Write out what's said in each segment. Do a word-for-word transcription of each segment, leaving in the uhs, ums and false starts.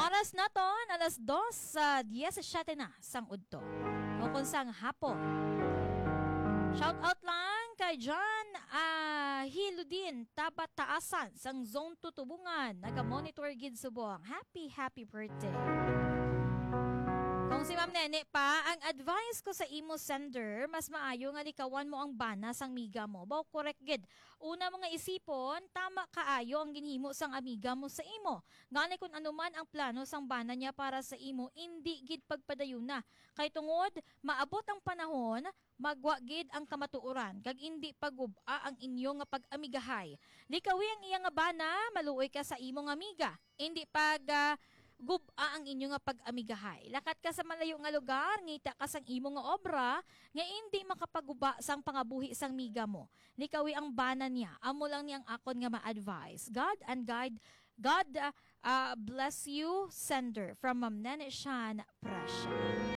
Oras na ton, alas dos sa diyesisiyete na sang udto. O kung sang hapon. Shout out lang kay John uh, Hiludin, Tabat Taasan, sang Zone two Tubungan. Naga-monitor gid subong. Happy, happy birthday. Kung si Ma'am Nene pa, ang advice ko sa imo sender, mas maayo nga likawan mo ang bana sang miga mo. Baw correct gid. Una mga isipon, tama kaayo ang ginhimo sang amiga mo sa imo. Ngani kung anuman ang plano sang bana niya para sa imo, hindi gid pagpadayuna. Kay tungod, maabot ang panahon, magwa gid ang kamatuoran kag hindi paguba ang inyo nga pag-amigahay. Likawi ang iya nga bana, maluoy ka sa imong amiga. Hindi pag uh, guba ang inyo nga pag-amigahay. Lakat ka sa malayo nga lugar, ngita ka sang imo nga obra, nga hindi makapaguba sang pangabuhi sang miga mo. Likawi ang bana niya, amo lang niyang akon nga ma-advise. God and guide, God uh, uh, bless you, sender, from Ma'am Nene Shan Prasya.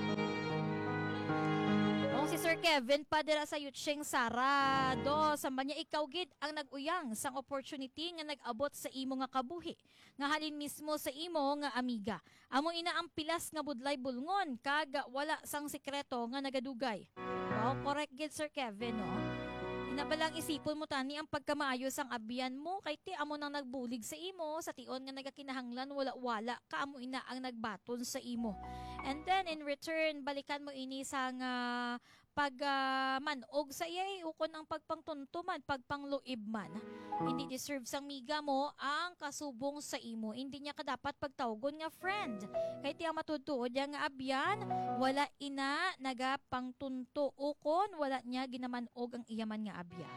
Kung si Sir Kevin pa dira sa Yucheng Sarado, sa banya ikaw gid ang nag-uyang sang opportunity nga nag-abot sa imo nga kabuhi. Nga halin mismo sa imo nga amiga. Amo ina ang pilas nga budlay bulngon kag wala sang sikreto nga nagadugay. Wow, correct gid Sir Kevin, no? Inabalang isipon mo tani ang pagkamaayos ang abiyan mo kay ti amo nang nagbulig sa imo sa tion nga nagakinahanglan wala-wala ka amo ina ang nagbaton sa imo. And then in return balikan mo ini sang uh, pag uh, manog sa iyay ukon ang pagpangtuntuman pagpangluib man. Hindi deserve sang miga mo ang kasubong sa imo. Hindi niya kadapat pagtawgon nga friend. Kay ti ang matutuod yang nga abyan wala ina nagapangtunto ukon wala niya ginamanog ang iyaman nga abyan.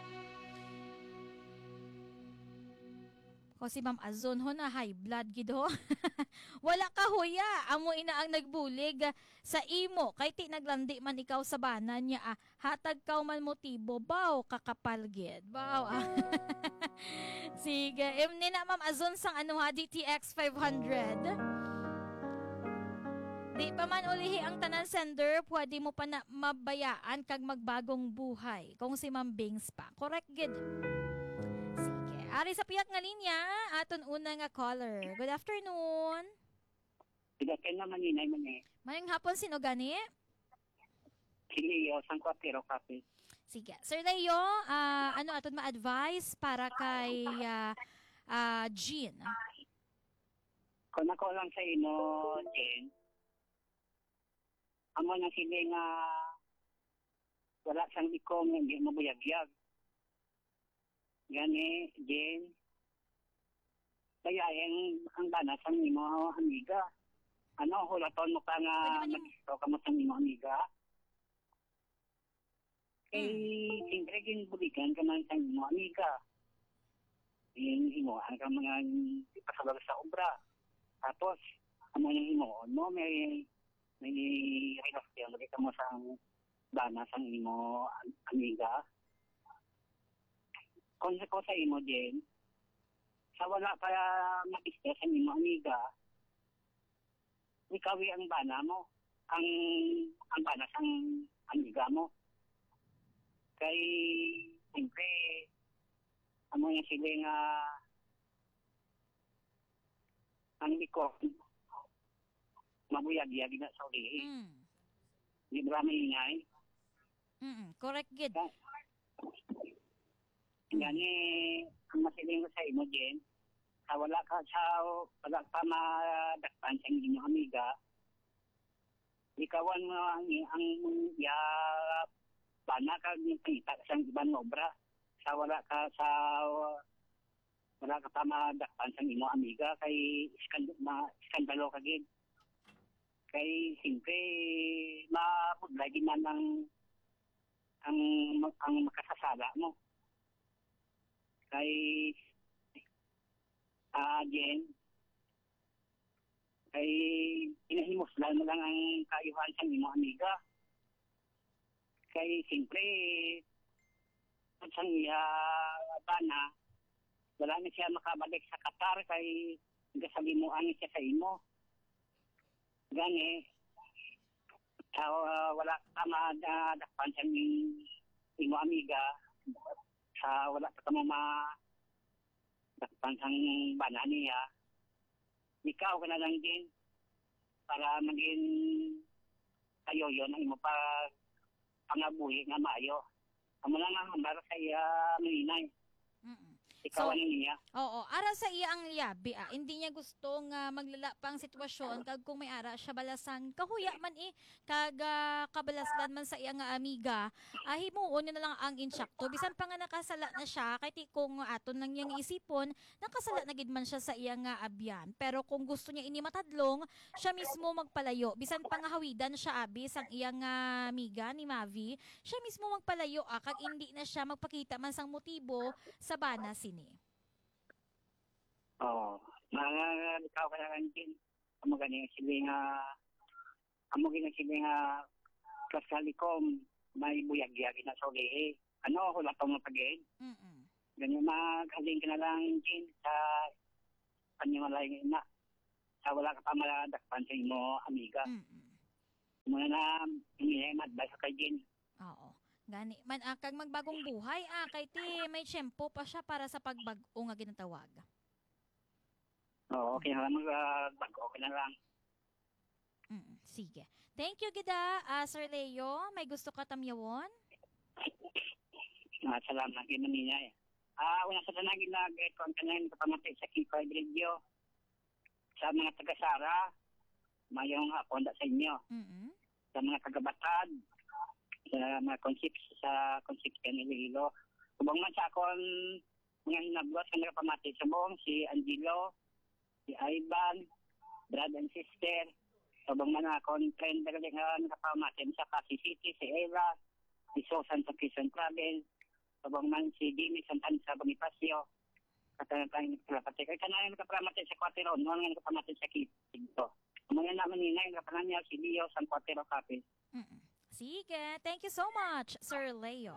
Ko si Ma'am Azon ho na high blood gid ho. Wala ka huya, amo ina ang nagbulig sa imo kay ti naglandi man ikaw sa bana niya ah. Hatag kaw man motibo baw kakapal gid. Baw ah. Sige, imni na Ma'am Azon sang ano ha D T X five hundred. Di pa man ulihi ang tanan sender, pwede mo pa na mabayaan kag magbagong buhay. Kung si Ma'am Bings pa. Correct gid. Ari sa piyak nga linya, aton una nga caller. Good afternoon. Good afternoon naman yun, ay man eh. Mayang hapon, sino gani? Si Leo, San Cuatero Cafe. Sige. Sir Leo, uh, ano aton ma-advise para kay uh, uh, Jean? Kung ako lang sa ino, Jen, amo na sila nga wala sang ikong hindi mabuyag-yag. Gani, Jen. Kaya yung ang bana sa imo amiga. Ano, hulaton mo ka nga nag-isto ka mo sa imo amiga. Eh, hmm. Siyempre, ginbuligan ka man sa imo amiga. Yung imo, ang ka mga ipasalag sa obra. Tapos, amo yung imo, no, may may relasyon, magkita mo sa bana sa imo amiga. Kung ko sa imo din, sa wala ka mag-isya sa imo amiga, ikawi ang bana mo, ang ang bana sang amiga mo. Kay, siyempre, amo yung sila nga ang liko, mabuyag-yag na sa ulihi. Mm. Di ba may ingay? Mm, correct gid. Gani, ang masiling ko sa imo, Jen, sa wala ka sa wala pa madakpan sa inyong amiga, ikawan mo ang, ang ya, bana ka kita sa ibang obra. Sa wala ka sa wala ka pa madakpan sa inyong amiga, kay iskandalo, ma, iskandalo ka gid. Kay siyempre, mapudlay din man ang, ang, ang makasasala mo. Kay uh, Jen, kay inahimuslan mo lang ang kayuhan sa imo amiga. Kay siyempre, at sang iya bana, wala na siya makabalik sa Qatar kay gasabi mo ang siya sa imo. Gani, uh, wala ka madakpan sa imo amiga, sa wala pa kamo ma dakpan sang bana niya, ikaw ka na lang din para maging kayo yun ang imo pa pangabuhi nga maayo. Amo lang ang para sa iya minay. Mm-mm. Ikaw So, ang niya. Oo, ara sa iya ang liyabi. Ah. Hindi niya gusto nga maglala pa ang sitwasyon kag kung may ara siya balasan kahuya man eh kag ah, kabalaslan man sa iya nga amiga. Ah, himuon niya na lang ang insakto. Bisan pa nga nakasala na siya kay ti kung aton lang niyang isipon, nakasala na gid man siya sa iya nga abyan. Pero kung gusto niya ini matadlong, siya mismo magpalayo. Bisan pa nga hawidan siya abi sang iya nga amiga ni Mavi, siya mismo magpalayo ah, kag hindi na siya magpakita man sang motibo sa bana sini. Oo. Mga ikaw ka na lang din. Amo ganing sila nga amo ganing sila nga kasalikom may buyag-yag na sa ulihi. Ano, wala pa mo pag-iid. Mm-mm. Ganyan maghaling ka na lang din sa panimalay na. Sa wala ka pa maladakpan sa imo amiga. Mm-mm. Muna na hinihem advice kay din. Oo. Gani man ah, kag magbagong buhay ah kay ti may tiyempo pa siya para sa pagbag-o nga ginatawag. Oo, okay na lang mag-bago. Okay na lang. Mm, sige. Thank you gida, ah, Sir Leo. May gusto ka tamyawon? Ah, salamat yun na niya eh. Ah, una sa tanagin na great ko ang kanayin kapamatay sa Kipay Radio. Sa mga taga-Sara, mayong hapon da sa inyo. Mm. Sa mga taga-Batad, sa mga konsip sa konsip ni Iloilo. Subang man sa akong mga hinablos na nakapamatay sa buong si Angelo, si Ivan, brother and sister. Subang man akong friend na nakapamatay sa Pasig City, si Eva, si Susan sa Quezon Province. Subang man si Jimmy Santan sa Bonifacio. Katanan tayo nagpapatay. Kaya kanayan nakapamatay sa Cuatero, noon nga nakapamatay sa Quito. Mga naman nila, nakapanan niya si Leo San Cuatero Capiz. Mm. Sige. Thank you so much, Sir Leo.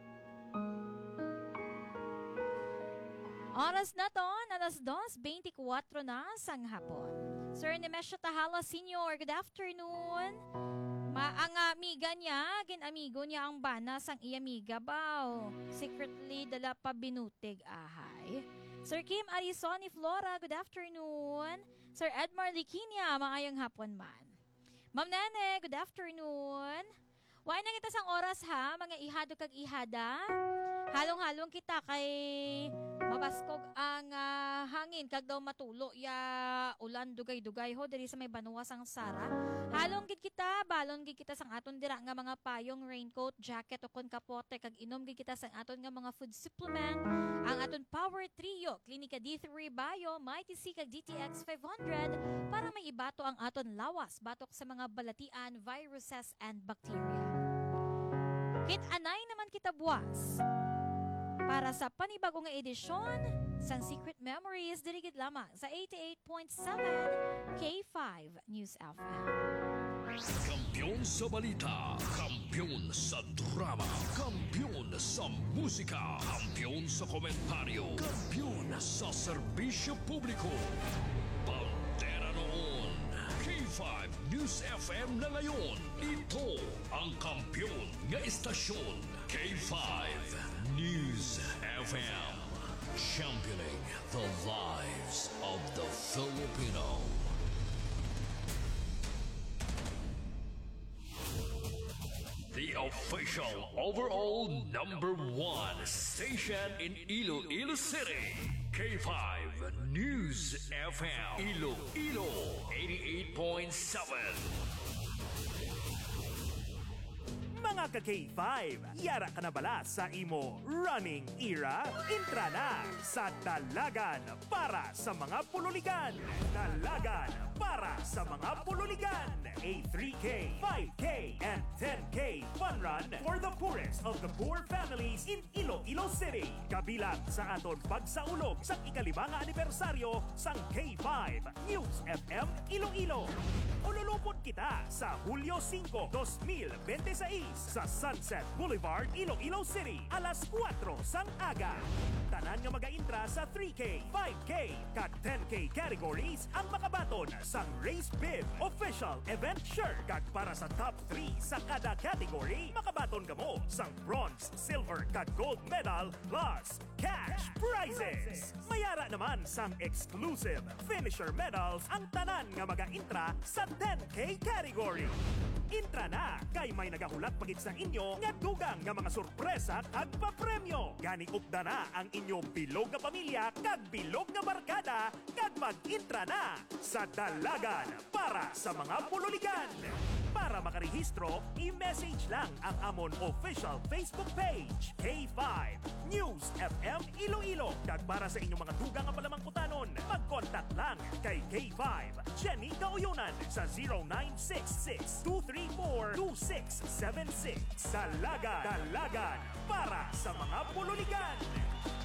Oras na to, alas dos twenty-four na sang hapon. Sir Nemesio Tahala Senior, good afternoon. Ma ang amiga niya, ginamigo niya ang bana sang iyamiga baw. Secretly dala pa binutig ahay. Sir Kim Arizoni Flora, good afternoon. Sir Edmar Liquinia, maayong hapon man. Ma'am Nene, good afternoon. Why na kita sang oras ha, mga ihado kag ihada. Halong-halong kita kay mabaskog ang ah, hangin kag daw matulo ya ulan dugay-dugay ho diri sa may Banwa sang Sara. Halong gid kita, balon gid kita sang aton dira nga mga payong, raincoat, jacket o kon kapote kag inom gid kita sang aton nga mga food supplement. Ang aton Power Trio, Klinika D three Bio, Mighty C kag D T X five hundred para may ibato ang aton lawas batok sa mga balatian, viruses and bacteria. Kit-anay naman kita buwas. Para sa panibagong nga edisyon sa Secret Memories, dirigid lamang sa eighty-eight point seven K five News F M. Kampiyon sa balita, kampiyon sa drama, kampiyon sa musika, kampiyon sa komentaryo, kampiyon sa serbisyo publiko. Pantera noon, K five News F M na ngayon. Ito ang kampiyon nga istasyon, K five News F M. Championing the lives of the Filipino. The official overall number one station in Iloilo City. K five News F M. Iloilo eighty-eight point seven. Mga ka-K five, yara ka na bala sa imo running era? Intra na sa Dalagan para sa mga pululigan. Dalagan para sa mga pululigan. A three K, five K, and ten K fun run for the poorest of the poor families in Iloilo City. Kabilang sa aton pagsaulog sa ikalimang anibersaryo sang K five News F M Iloilo. Ululupot kita sa Hulyo five, twenty twenty-six sa Sunset Boulevard, Iloilo City, alas kwatro sang aga. Tanan nga mag-intra sa three K, five K, kag ten K categories ang makabaton sang Race Bib Official Event Shirt. Kag para sa top three sa kada category, makabaton kamo sang bronze, silver, kag gold medal plus cash prizes. Mayara naman sang exclusive finisher medals ang tanan nga mag-intra sa ten K category. Intra na kay may nagahulat pagit sa inyo nga dugang nga mga sorpresa kag papremyo. Gani upda na ang inyong bilog nga pamilya kag bilog nga barkada kag mag-intra na sa Dalagan para sa mga pululigan. Para makarehistro, i-message lang ang amon official Facebook page, K five News F M Iloilo. Kag para sa inyong mga dugang nga palamangkutanon, mag-contact lang kay K five Jenny Kauyonan sa zero nine six six, two three four, two six seven six. Dalagan, Dalagan para sa mga pululigan.